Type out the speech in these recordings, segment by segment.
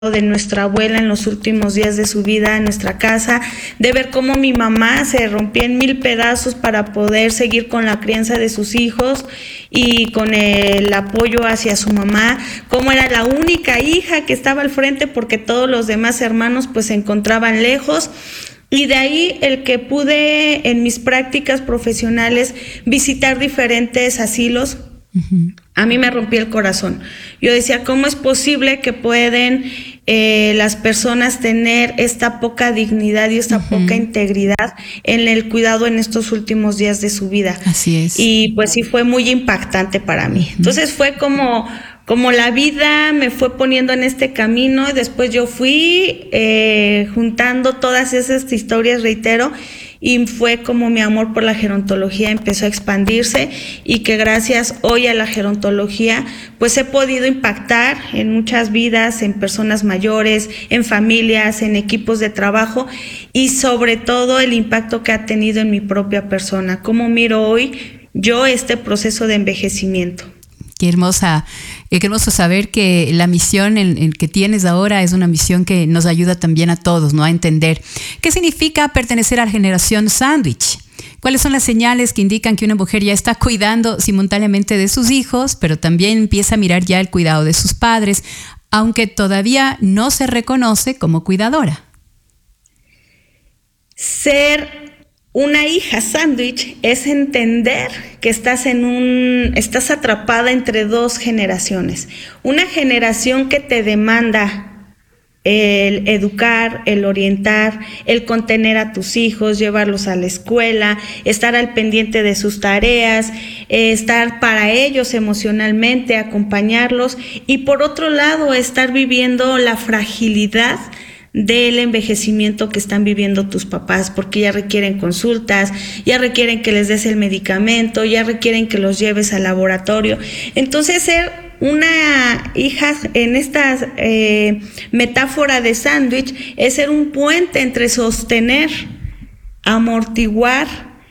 de nuestra abuela en los últimos días de su vida en nuestra casa, de ver cómo mi mamá se rompía en 1000 pedazos para poder seguir con la crianza de sus hijos y con el apoyo hacia su mamá, cómo era la única hija que estaba al frente porque todos los demás hermanos pues se encontraban lejos. Y de ahí el que pude en mis prácticas profesionales visitar diferentes asilos. A mí me rompía el corazón. Yo decía, ¿cómo es posible que pueden las personas tener esta poca dignidad y esta poca integridad en el cuidado en estos últimos días de su vida? Así es. Y pues sí fue muy impactante para mí. Entonces fue como la vida me fue poniendo en este camino y después yo fui juntando todas esas historias, reitero, y fue como mi amor por la gerontología empezó a expandirse y que gracias hoy a la gerontología pues he podido impactar en muchas vidas, en personas mayores, en familias, en equipos de trabajo y sobre todo el impacto que ha tenido en mi propia persona. ¿Cómo miro hoy yo este proceso de envejecimiento? Qué hermoso saber que la misión que tienes ahora es una misión que nos ayuda también a todos, ¿no? A entender qué significa pertenecer a la generación sándwich. ¿Cuáles son las señales que indican que una mujer ya está cuidando simultáneamente de sus hijos, pero también empieza a mirar ya el cuidado de sus padres, aunque todavía no se reconoce como cuidadora? Ser una hija sándwich es entender que estás atrapada entre dos generaciones. Una generación que te demanda el educar, el orientar, el contener a tus hijos, llevarlos a la escuela, estar al pendiente de sus tareas, estar para ellos emocionalmente, acompañarlos y por otro lado estar viviendo la fragilidad del envejecimiento que están viviendo tus papás, porque ya requieren consultas, ya requieren que les des el medicamento, ya requieren que los lleves al laboratorio. Entonces, ser una hija en esta metáfora de sándwich es ser un puente entre sostener, amortiguar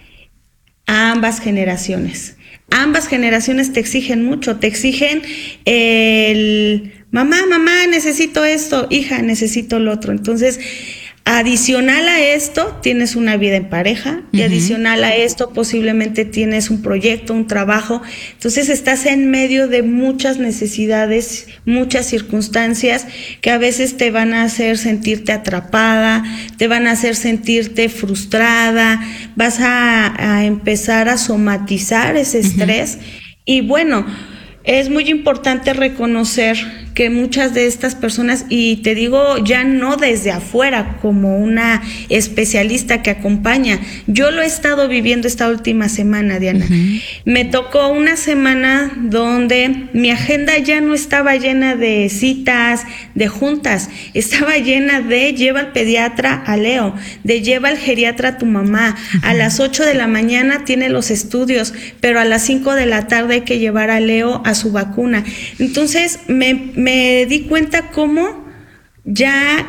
a ambas generaciones. Ambas generaciones te exigen mucho, te exigen el mamá, necesito esto, hija, necesito lo otro. Entonces, adicional a esto, tienes una vida en pareja y adicional a esto, posiblemente tienes un proyecto, un trabajo. Entonces, estás en medio de muchas necesidades, muchas circunstancias que a veces te van a hacer sentirte atrapada, te van a hacer sentirte frustrada, vas a empezar a somatizar ese estrés. Y bueno, es muy importante reconocer que muchas de estas personas, y te digo ya no desde afuera como una especialista que acompaña, yo lo he estado viviendo esta última semana, Diana. Me tocó una semana donde mi agenda ya no estaba llena de citas, de juntas, estaba llena de lleva al pediatra a Leo, de lleva al geriatra a tu mamá, a las 8 de la mañana tiene los estudios, pero a las 5 de la tarde hay que llevar a Leo a su vacuna. Entonces me di cuenta cómo ya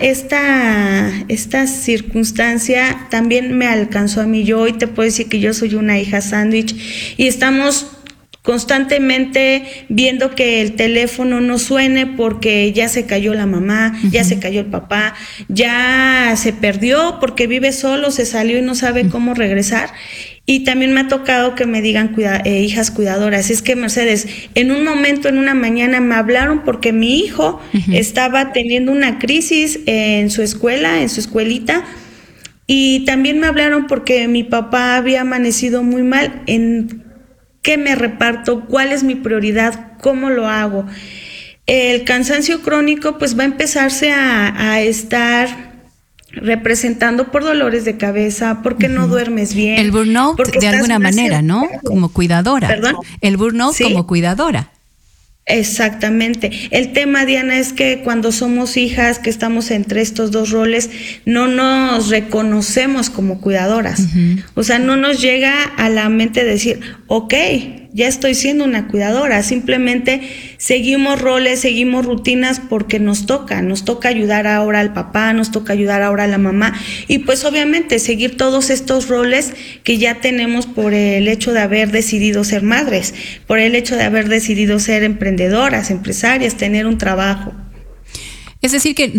esta circunstancia también me alcanzó a mí. Yo hoy te puedo decir que yo soy una hija sándwich y estamos constantemente viendo que el teléfono no suene porque ya se cayó la mamá, ya se cayó el papá, ya se perdió porque vive solo, se salió y no sabe cómo regresar. Y también me ha tocado que me digan hijas cuidadoras. Es que, Mercedes, en un momento, en una mañana, me hablaron porque mi hijo estaba teniendo una crisis en su escuela, en su escuelita, y también me hablaron porque mi papá había amanecido muy mal. ¿En qué me reparto? ¿Cuál es mi prioridad? ¿Cómo lo hago? El cansancio crónico pues va a empezarse a estar representando por dolores de cabeza, porque no duermes bien. El burnout de alguna manera, ¿no? Como cuidadora. ¿Perdón? El burnout ¿sí? Como cuidadora. Exactamente. El tema, Diana, es que cuando somos hijas, que estamos entre estos dos roles, no nos reconocemos como cuidadoras. O sea, no nos llega a la mente decir, ok, ya estoy siendo una cuidadora. Simplemente seguimos roles, seguimos rutinas porque nos toca ayudar ahora al papá, nos toca ayudar ahora a la mamá y pues obviamente seguir todos estos roles que ya tenemos por el hecho de haber decidido ser madres, por el hecho de haber decidido ser emprendedoras, empresarias, tener un trabajo. Es decir, que